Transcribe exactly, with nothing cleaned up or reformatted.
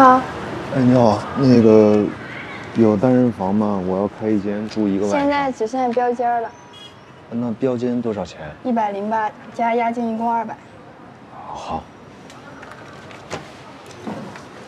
好。 哎，你好，那个有单人房吗？我要开一间住一个晚上。 现在只剩下标间了。 那标间多少钱？ 一百零八加押金，一共二百。